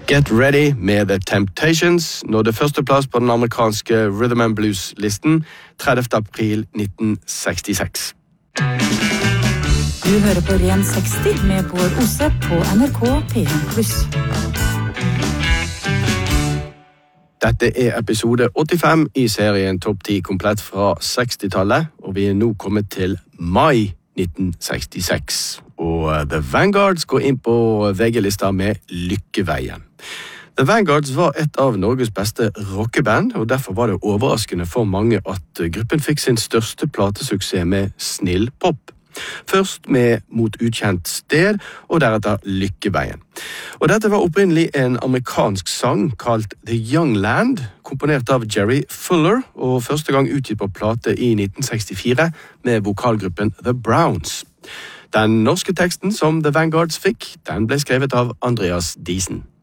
Get Ready med The Temptations nådde førsteplass på den amerikanske Rhythm and Blues-listen 30. april 1966. Du hører på Ren 60 med Bård Ose på NRK P1+. Dette episode 85 i serien Topp 10 komplett fra 60-tallet, og vi nå kommet til mai 1966. Og The Vanguards går inn på VG-lista med Lykkeveien. The Vanguards var et av Norges beste rockeband, og derfor var det overraskende for mange at gruppen fikk sin største platesuksess med snill pop. Først med Mot ukjent sted, og deretter Lykkeveien. Og dette var opprinnelig en amerikansk sang kalt The Young Land, komponert av Jerry Fuller, og første gang utgitt på plate i 1964 med vokalgruppen The Browns. Den norske teksten som The Vanguards fikk, den ble skrevet av Andreas Diesen.